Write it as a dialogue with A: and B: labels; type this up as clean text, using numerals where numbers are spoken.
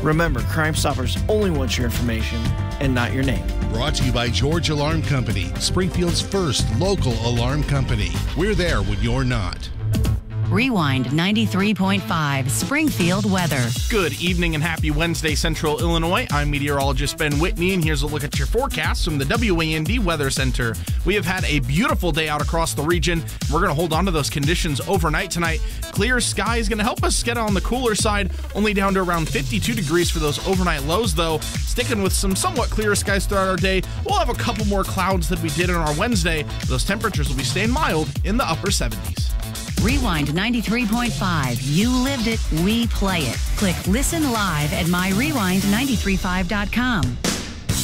A: Remember, Crime Stoppers only wants your information and not your name.
B: Brought to you by George Alarm Company, Springfield's first local alarm company. We're there when you're not.
C: Rewind 93.5 Springfield weather.
D: Good evening and happy Wednesday, Central Illinois. I'm meteorologist Ben Whitney, and here's a look at your forecast from the WAND Weather Center. We have had a beautiful day out across the region. We're going to hold on to those conditions overnight tonight. Clear sky is going to help us get on the cooler side, only down to around 52 degrees for those overnight lows, though. Sticking with some somewhat clearer skies throughout our day, we'll have a couple more clouds than we did on our Wednesday. Those temperatures will be staying mild in the upper 70s.
C: Rewind 93.5. You lived it, we play it. Click listen live at myrewind935.com.